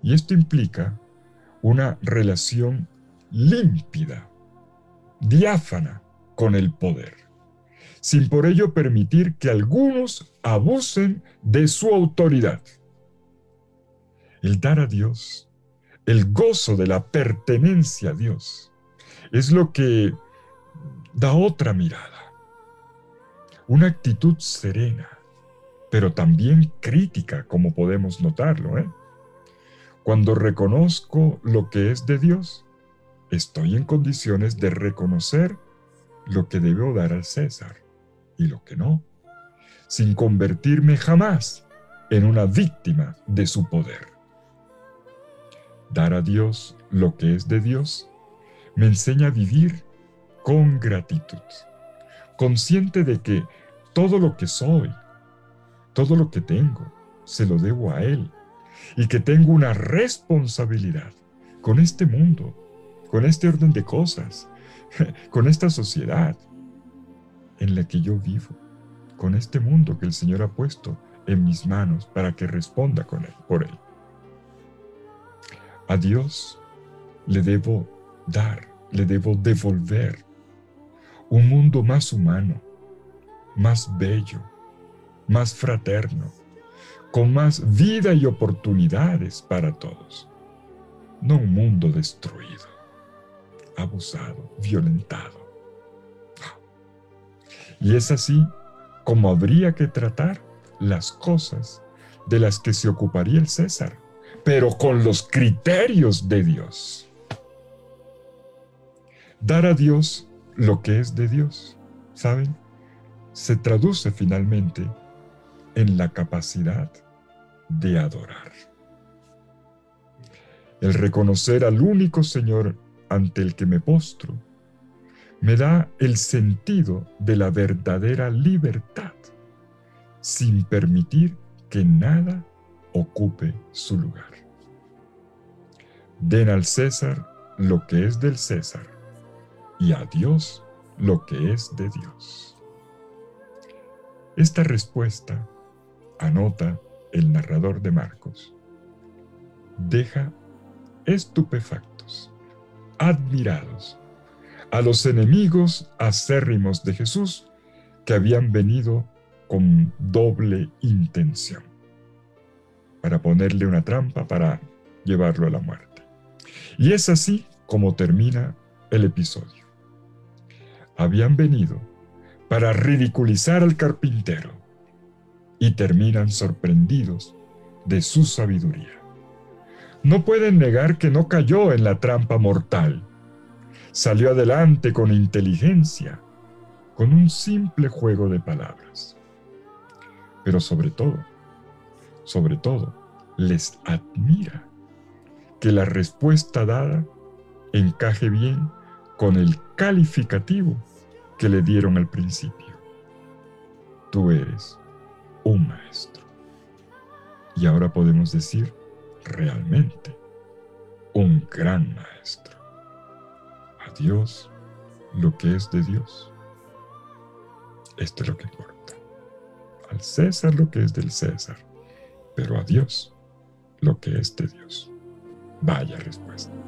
Y esto implica una relación límpida, diáfana con el poder, sin por ello permitir que algunos abusen de su autoridad. El dar a Dios, el gozo de la pertenencia a Dios, es lo que da otra mirada, una actitud serena, pero también crítica, como podemos notarlo, ¿eh? Cuando reconozco lo que es de Dios, estoy en condiciones de reconocer lo que debo dar al César y lo que no, sin convertirme jamás en una víctima de su poder. Dar a Dios lo que es de Dios me enseña a vivir con gratitud, consciente de que todo lo que soy, todo lo que tengo, se lo debo a Él y que tengo una responsabilidad con este mundo, con este orden de cosas, con esta sociedad en la que yo vivo, con este mundo que el Señor ha puesto en mis manos para que responda con él, por él. A Dios le debo dar, le debo devolver un mundo más humano, más bello, más fraterno, con más vida y oportunidades para todos. No un mundo destruido, abusado, violentado. Y es así como habría que tratar las cosas de las que se ocuparía el César, pero con los criterios de Dios. Dar a Dios lo que es de Dios, ¿saben? Se traduce finalmente en la capacidad de adorar. El reconocer al único Señor ante el que me postro me da el sentido de la verdadera libertad, sin permitir que nada ocupe su lugar. Den al César lo que es del César y a Dios lo que es de Dios. Esta respuesta, anota el narrador de Marcos, deja estupefactos, admirados, a los enemigos acérrimos de Jesús que habían venido con doble intención, para ponerle una trampa para llevarlo a la muerte. Y es así como termina el episodio. Habían venido para ridiculizar al carpintero y terminan sorprendidos de su sabiduría. No pueden negar que no cayó en la trampa mortal. Salió adelante con inteligencia, con un simple juego de palabras. Pero sobre todo, les admira que la respuesta dada encaje bien con el calificativo que le dieron al principio. Tú eres un maestro. Y ahora podemos decir realmente un gran maestro. A Dios lo que es de Dios. Esto es lo que importa. Al César lo que es del César, pero a Dios lo que es de Dios. Vaya respuesta.